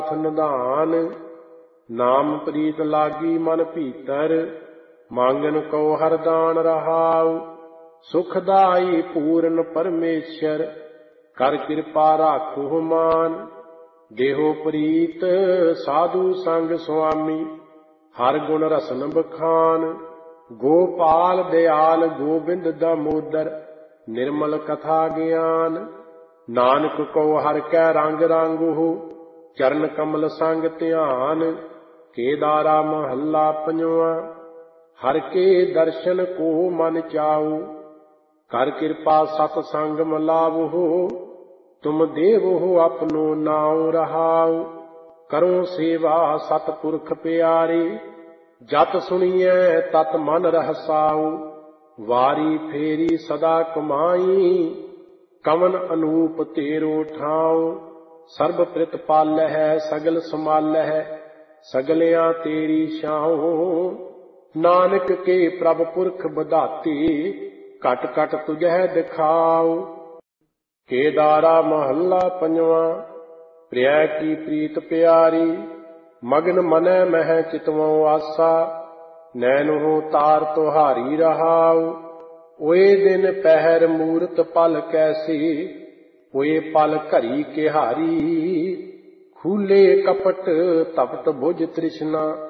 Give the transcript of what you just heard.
ਨਿਧਾਨ। ਨਾਮ ਪ੍ਰੀਤ ਲਾਗੀ ਮਨ ਭੀਤਰ, ਮੰਗਨ ਕੋ ਹਰਦਾਨ ਰਹਾਉ। ਸੁਖਦਾਈ ਪੂਰਨ ਪਰਮੇਸ਼ਰ, ਕਰ ਕਿਰਪਾ ਰਾਖੋ ਮਾਨ। ਦੇਹੋ ਪ੍ਰੀਤ ਸਾਧੂ ਸੰਗ ਸੁਆਮੀ, ਹਰ ਗੁਣ ਰਸਨ ਬਖਾਨ। ਗੋਪਾਲ ਦਿਆਲ ਗੋਬਿੰਦ ਦਮੋਦਰ, ਨਿਰਮਲ ਕਥਾ ਗਿਆਨ। ਨਾਨਕ ਕੋ ਹਰ ਕੈ ਰੰਗ ਰੰਗਹੁ, ਚਰਨ ਕਮਲ ਸੰਗ ਧਿਆਨ। ਕੇਦਾਰਾ ਮਹੱਲਾ ਪੰਜਵਾ। ਹਰ ਕੇ ਦਰਸ਼ਨ ਕੋ ਮਨ ਚਾਉ, ਕਰ ਕਿਰਪਾ ਸਤ ਸੰਗ ਮਿਲਾਵਹੁ। ਤੁਮ ਦੇਵਹੁ ਆਪਣੋ ਨਾਉ ਰਹਾਉ, ਕਰੋ ਸੇਵਾ ਸਤਿਪੁਰਖ ਪਿਆਰੇ। ਜਤ ਸੁਣੀਐ ਤਤ ਮਨ ਰਹਸਾਉ, ਵਾਰੀ ਫੇਰੀ ਸਦਾ ਕਮਾਈ। ਕਵਨ ਅਨੂਪ ਤੇਰੋ ਠਾਉ, ਸਰਬ ਪ੍ਰਿਤ ਪਾਲਹਿ ਸਗਲ ਸਮਾਲਹਿ। ਸਗਲਿਆਂ ਤੇਰੀ ਛਾਉ, ਨਾਨਕ ਕੇ ਪ੍ਰਭ ਪੁਰਖ ਬਧਾਤੇ। ਘਟ ਘਟ ਤੁਝੈ ਦਿਖਾਉ। ਕੇਦਾਰਾ ਮਹੱਲਾ ਪੰਜਵਾ। ਪ੍ਰਿਆ ਕੀ ਪ੍ਰੀਤ ਪਿਆਰੀ, ਮਗਨ ਮਨੈ ਮਹਿ ਚਿਤਵਉ ਆਸਾ। ਨੈਨਹੁ ਤਾਰ ਤੁਹਾਰੀ ਰਹਾਉ, ਓਏ ਦਿਨ ਪਹਿਰ ਮੂਰਤ ਪਲ ਕੈਸੇ। ਓਏ ਪਲ ਘਰੀ ਕਿਹਾਰੀ, ਖੂਲੇ ਕਪਟ ਤਪਤ ਬੁਝ ਤ੍ਰਿਸ਼ਨਾ।